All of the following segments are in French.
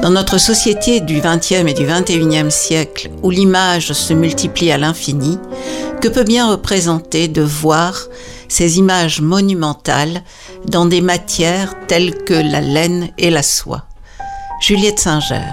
Dans notre société du XXe et du XXIe siècle, où l'image se multiplie à l'infini, que peut bien représenter de voir ces images monumentales dans des matières telles que la laine et la soie? Juliette Singer.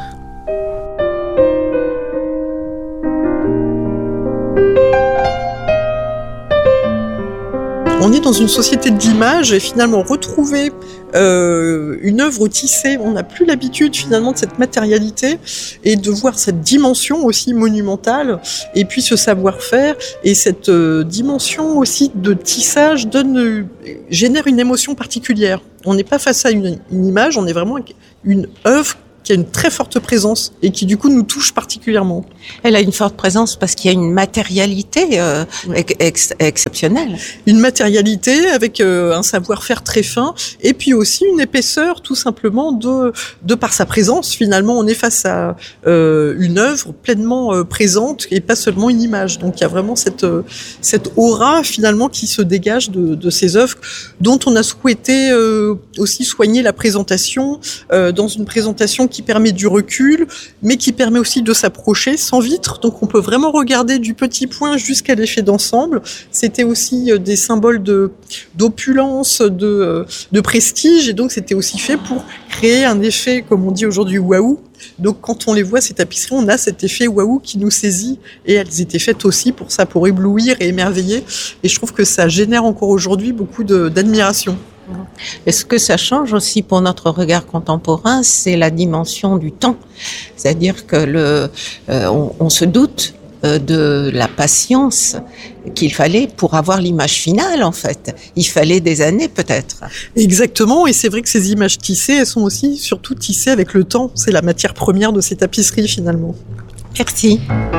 On est dans une société d'images et finalement retrouver une œuvre tissée, on n'a plus l'habitude finalement de cette matérialité et de voir cette dimension aussi monumentale et puis ce savoir-faire et cette dimension aussi de tissage génère une émotion particulière. On n'est pas face à une image, on est vraiment une œuvre qui a une très forte présence et qui du coup nous touche particulièrement. Elle a une forte présence parce qu'il y a une matérialité exceptionnelle. Une matérialité avec un savoir-faire très fin et puis aussi une épaisseur tout simplement de par sa présence. Finalement, on est face à une œuvre pleinement présente et pas seulement une image. Donc il y a vraiment cette aura finalement qui se dégage de ces œuvres dont on a souhaité aussi soigner la présentation dans une présentation qui permet du recul, mais qui permet aussi de s'approcher sans vitre. Donc on peut vraiment regarder du petit point jusqu'à l'effet d'ensemble. C'était aussi des symboles d'opulence, de prestige, et donc c'était aussi fait pour créer un effet, comme on dit aujourd'hui, waouh. Donc quand on les voit, ces tapisseries, on a cet effet waouh qui nous saisit, et elles étaient faites aussi pour ça, pour éblouir et émerveiller. Et je trouve que ça génère encore aujourd'hui beaucoup d'admiration. Et ce que ça change aussi pour notre regard contemporain, c'est la dimension du temps. C'est-à-dire que on se doute de la patience qu'il fallait pour avoir l'image finale, en fait. Il fallait des années, peut-être. Exactement, et c'est vrai que ces images tissées, elles sont aussi surtout tissées avec le temps. C'est la matière première de ces tapisseries, finalement. Merci.